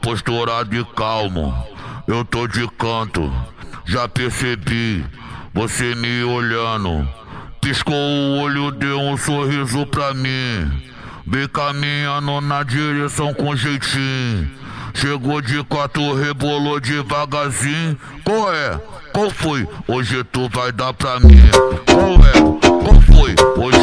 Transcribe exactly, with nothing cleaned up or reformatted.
Posturado e calmo, eu tô de canto. Já percebi, você me olhando. Piscou o olho, deu um sorriso pra mim. Vem caminhando na direção com jeitinho. Chegou de quatro, rebolou devagarzinho. Qual é? Qual foi? Hoje tu vai dar pra mim. Qual é? Qual foi? Hoje